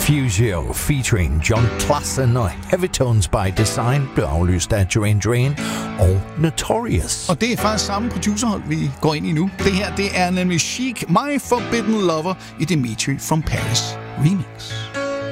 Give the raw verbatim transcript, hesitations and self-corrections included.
Refugio featuring John Klassen og Heavy Tones by Design blev aflyst af Duran Duran og Notorious. Og det er faktisk samme producerhold, vi går ind i nu. Det her, det er nemlig Chic, My Forbidden Lover i Dimitri from Paris remix.